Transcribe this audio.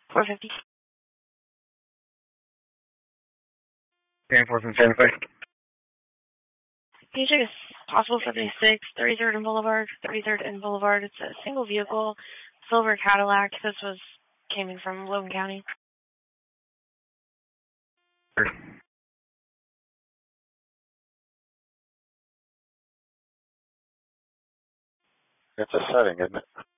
450. Enforcement Santa Fe. Can you check a possible 76, 33rd and Boulevard? 33rd and Boulevard. It's a single vehicle, silver Cadillac. This came in from Logan County. Sure. It's a setting, isn't it?